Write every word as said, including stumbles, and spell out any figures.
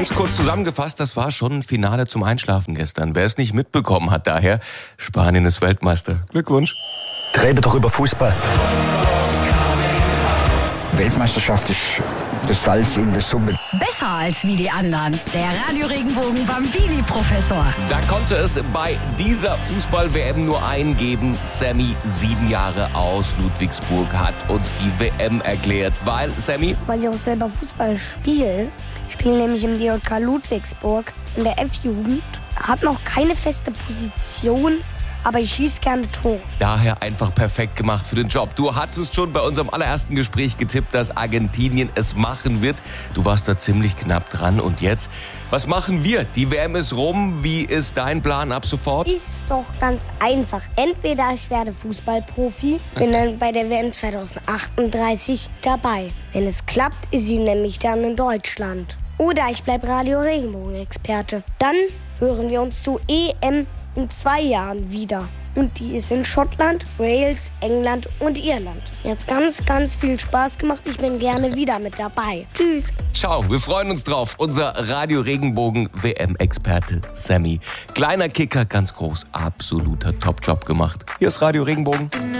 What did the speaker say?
Ganz kurz zusammengefasst, das war schon ein Finale zum Einschlafen gestern. Wer es nicht mitbekommen hat, daher, Spanien ist Weltmeister. Glückwunsch. Rede doch über Fußball. Weltmeisterschaft ist das Salz in der Suppe. Besser als wie die anderen. Der Radio Regenbogen Bambini-Professor. Da konnte es bei dieser Fußball-W M nur einen geben. Sammy, sieben Jahre aus Ludwigsburg, hat uns die W M erklärt. Weil, Sammy? Weil ich auch selber Fußball spiele. Ich spiele nämlich im D J K Ludwigsburg in der F-Jugend. Hab noch keine feste Position, aber ich schieße gerne Tore. Daher einfach perfekt gemacht für den Job. Du hattest schon bei unserem allerersten Gespräch getippt, dass Argentinien es machen wird. Du warst da ziemlich knapp dran. Und jetzt, was machen wir? Die W M ist rum. Wie ist dein Plan ab sofort? Ist doch ganz einfach. Entweder ich werde Fußballprofi, bin dann bei der W M zwanzig achtunddreißig dabei. Wenn es klappt, ist sie nämlich dann in Deutschland. Oder ich bleibe Radio Regenbogen-Experte. Dann hören wir uns zur E M in zwei Jahren wieder. Und die ist in Schottland, Wales, England und Irland. Mir hat ganz, ganz viel Spaß gemacht. Ich bin gerne wieder mit dabei. Tschüss. Ciao, wir freuen uns drauf. Unser Radio Regenbogen W M-Experte Sammy. Kleiner Kicker, ganz groß. Absoluter Top-Job gemacht. Hier ist Radio Regenbogen.